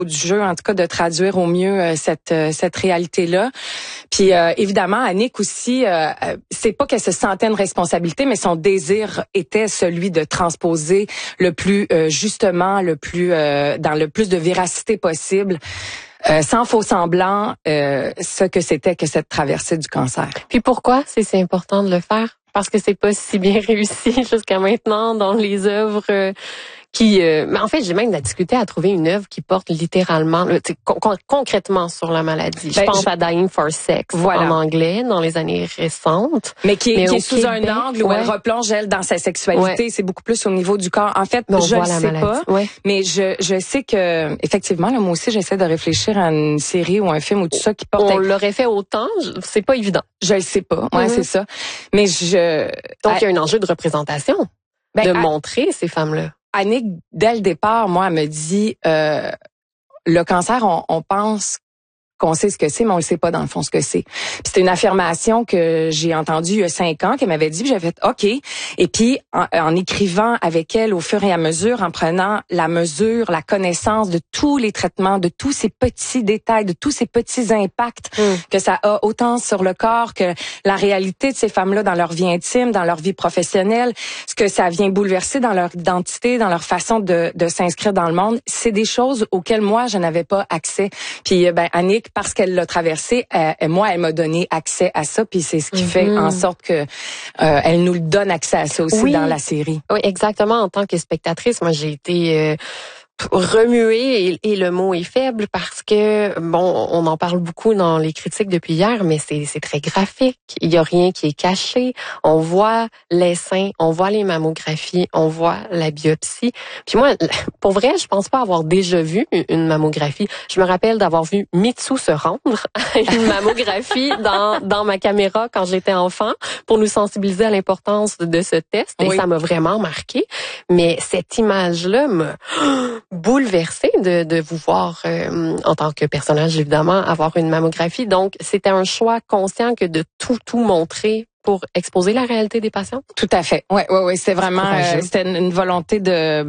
du jeu, en tout cas, de traduire au mieux cette réalité-là. Puis évidemment, Annick aussi, c'est pas qu'elle se sentait une responsabilité, mais son désir était celui de transposer le plus justement, le plus dans le plus de véracité possible. Sans faux semblant, ce que c'était que cette traversée du cancer. Puis pourquoi c'est important de le faire? Parce que c'est pas si bien réussi jusqu'à maintenant dans les œuvres mais en fait, j'ai même discuté à trouver une œuvre qui porte littéralement, concrètement sur la maladie. Je pense à Dying for Sex en anglais dans les années récentes. Mais qui est sous un angle où elle replonge, elle, dans sa sexualité. C'est beaucoup plus au niveau du corps. En fait, je ne sais pas, mais je sais que, effectivement, là, moi aussi, j'essaie de réfléchir à une série ou un film ou tout ça qui porte... On l'aurait fait autant, c'est pas évident. Je le sais pas, c'est ça. Mais donc, il y a un enjeu de représentation, de montrer ces femmes-là. Annick, dès le départ, moi, elle me dit, le cancer, on pense qu'on sait ce que c'est, mais on le sait pas dans le fond ce que c'est. C'était une affirmation que j'ai entendue il y a 5 ans, qu'elle m'avait dit, puis j'avais fait OK. Et puis en écrivant avec elle au fur et à mesure, en prenant la mesure, la connaissance de tous les traitements, de tous ces petits détails, de tous ces petits impacts que ça a autant sur le corps que la réalité de ces femmes-là dans leur vie intime, dans leur vie professionnelle, ce que ça vient bouleverser dans leur identité, dans leur façon de s'inscrire dans le monde, c'est des choses auxquelles moi je n'avais pas accès. Puis Annick, parce qu'elle l'a traversé, moi, elle m'a donné accès à ça, puis c'est ce qui fait en sorte que elle nous donne accès à ça aussi dans la série. Oui, exactement. En tant que spectatrice, moi, j'ai été remuée et le mot est faible parce que on en parle beaucoup dans les critiques depuis hier, mais c'est très graphique. Il y a rien qui est caché. On voit les seins, on voit les mammographies, on voit la biopsie. Puis moi, pour vrai, je pense pas avoir déjà vu une mammographie. Je me rappelle d'avoir vu Mitsou se rendre à une mammographie dans ma caméra quand j'étais enfant pour nous sensibiliser à l'importance de ce test et ça m'a vraiment marqué. Mais cette image-là m'a bouleversée de vous voir en tant que personnage, évidemment, avoir une mammographie. Donc, c'était un choix conscient que de tout montrer pour exposer la réalité des patients? Tout à fait. Ouais, c'est vraiment c'était une volonté de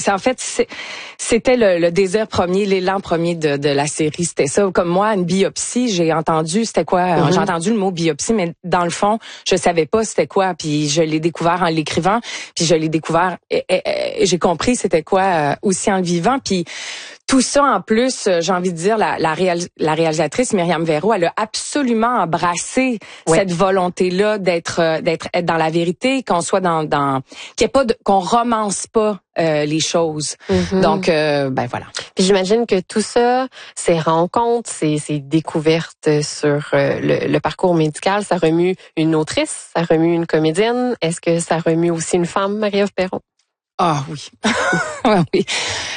c'était le désir premier, l'élan premier de la série, c'était ça. Comme moi, une biopsie, j'ai entendu c'était quoi j'ai entendu le mot biopsie, mais dans le fond, je savais pas c'était quoi, puis je l'ai découvert en l'écrivant, puis je l'ai découvert et j'ai compris c'était quoi aussi en le vivant, puis tout ça, en plus, j'ai envie de dire, la réalisatrice Myriam Verreault, elle a absolument embrassé cette volonté-là d'être dans la vérité, qu'on soit dans qu'il y ait pas qu'on romance pas les choses. Donc, voilà. Puis j'imagine que tout ça, ces rencontres, ces découvertes sur le parcours médical, ça remue une autrice, ça remue une comédienne. Est-ce que ça remue aussi une femme, Marie-Ève Perron? Ah oui. oui.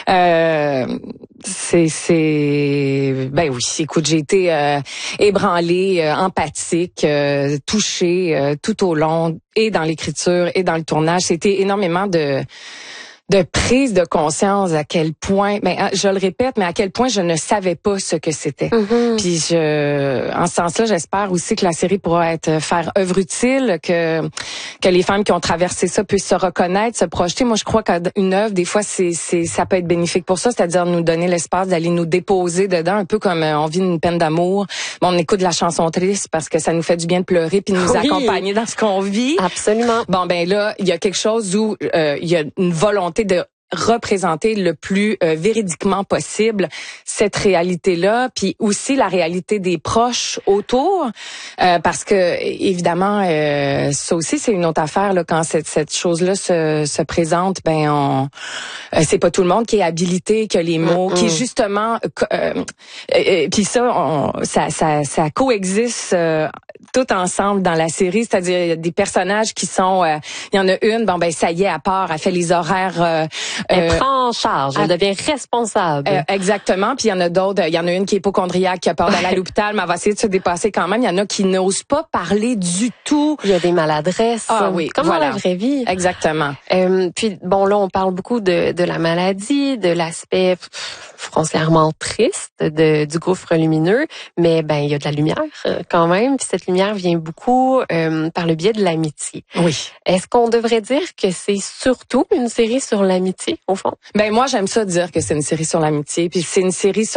Oui, écoute, j'ai été ébranlée, empathique, touchée tout au long, et dans l'écriture et dans le tournage. C'était énormément de prise de conscience à quel point, je le répète, mais à quel point je ne savais pas ce que c'était. Puis en ce sens-là, j'espère aussi que la série pourra faire œuvre utile, que les femmes qui ont traversé ça puissent se reconnaître, se projeter. Moi, je crois qu'une œuvre, des fois, ça peut être bénéfique pour ça, c'est-à-dire nous donner l'espace d'aller nous déposer dedans, un peu comme on vit une peine d'amour. On écoute de la chanson triste parce que ça nous fait du bien de pleurer puis de nous accompagner dans ce qu'on vit. Absolument. Là, il y a quelque chose où il y a une volonté de représenter le plus véridiquement possible cette réalité-là, puis aussi la réalité des proches autour, parce que évidemment ça aussi c'est une autre affaire là, quand cette chose-là se présente, c'est pas tout le monde qui est habilité, qui a les mots, qui justement puis ça coexiste tout ensemble dans la série, c'est-à-dire il y a des personnages qui sont il y en a une ça y est, à part, elle fait les horaires. Elle prend en charge, elle devient responsable. Exactement. Puis il y en a d'autres. Il y en a une qui est hypochondriaque, qui a peur d'aller à l'hôpital, mais elle va essayer de se dépasser quand même. Il y en a qui n'osent pas parler du tout. Il y a des maladresses. Ah oui, comme dans la vraie vie. Exactement. Puis là, on parle beaucoup de la maladie, de l'aspect foncièrement triste du gouffre lumineux, mais il y a de la lumière quand même. Puis cette lumière vient beaucoup par le biais de l'amitié. Oui. Est-ce qu'on devrait dire que c'est surtout une série sur l'amitié? l'amitié, au fond? Ben moi, j'aime ça dire que c'est une série sur l'amitié, puis c'est une série